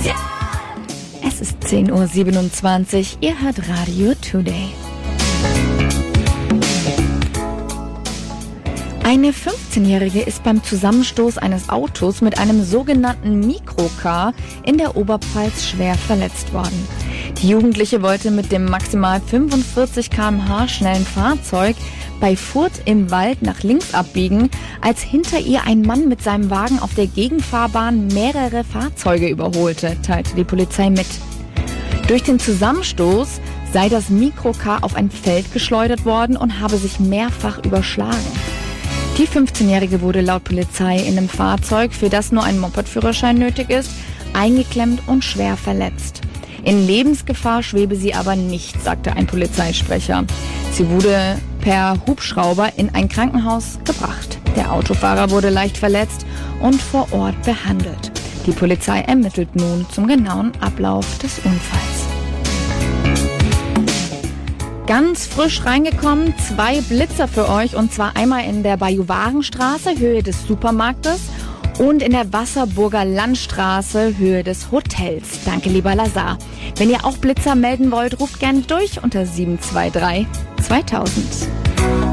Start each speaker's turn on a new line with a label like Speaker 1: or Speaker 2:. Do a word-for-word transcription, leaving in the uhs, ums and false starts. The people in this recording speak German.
Speaker 1: Es ist zehn Uhr siebenundzwanzig, ihr hört Radio Today. Eine fünfzehnjährige ist beim Zusammenstoß eines Autos mit einem sogenannten Mikrocar in der Oberpfalz schwer verletzt worden. Die Jugendliche wollte mit dem maximal fünfundvierzig Kilometer pro Stunde schnellen Fahrzeug bei Furth im Wald nach links abbiegen, als hinter ihr ein Mann mit seinem Wagen auf der Gegenfahrbahn mehrere Fahrzeuge überholte, teilte die Polizei mit. Durch den Zusammenstoß sei das Mikrocar auf ein Feld geschleudert worden und habe sich mehrfach überschlagen. Die fünfzehnjährige wurde laut Polizei in einem Fahrzeug, für das nur ein Mopedführerschein nötig ist, eingeklemmt und schwer verletzt. In Lebensgefahr schwebe sie aber nicht, sagte ein Polizeisprecher. Sie wurde per Hubschrauber in ein Krankenhaus gebracht. Der Autofahrer wurde leicht verletzt und vor Ort behandelt. Die Polizei ermittelt nun zum genauen Ablauf des Unfalls. Ganz frisch reingekommen, zwei Blitzer für euch, und zwar einmal in der Bajuwarenstraße, Höhe des Supermarktes, und in der Wasserburger Landstraße, Höhe des Hotels. Danke, lieber Lazar. Wenn ihr auch Blitzer melden wollt, ruft gerne durch unter sieben zwei drei zweitausend.